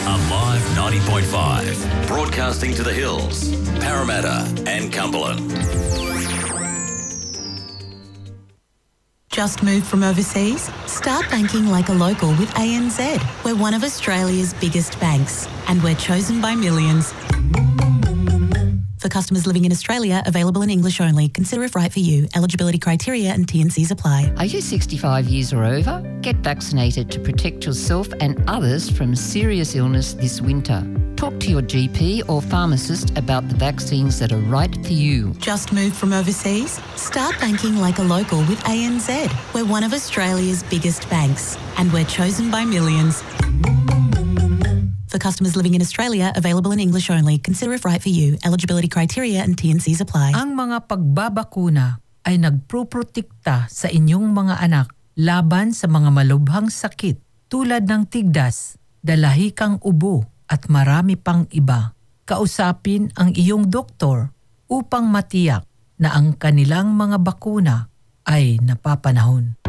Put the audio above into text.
Alive 90.5, broadcasting to the hills, Parramatta and Cumberland. Just moved from overseas? Start banking like a local with ANZ. We're one of Australia's biggest banks, and we're chosen by millions. For customers living in Australia, available in English only. Consider if right for you. Eligibility criteria and T&Cs apply. Are you 65 years or over? Get vaccinated to protect yourself and others from serious illness this winter. Talk to your GP or pharmacist about the vaccines that are right for you. Just moved from overseas? Start banking like a local with ANZ. We're one of Australia's biggest banks, and we're chosen by millions. For customers living in Australia, available in English only. Consider if right for you. Eligibility criteria and T&Cs apply. Ang mga pagbabakuna ay nagproprotekta sa inyong mga anak laban sa mga malubhang sakit tulad ng tigdas, dalahikang ubo at marami pang iba. Kausapin ang iyong doktor upang matiyak na ang kanilang mga bakuna ay napapanahon.